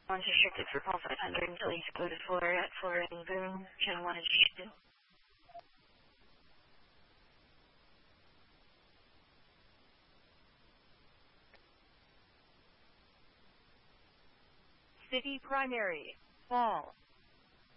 Once restricted for call 500 until excluded Florida at Florida and Boone. Channel 1 is restricted. City primary. Fall.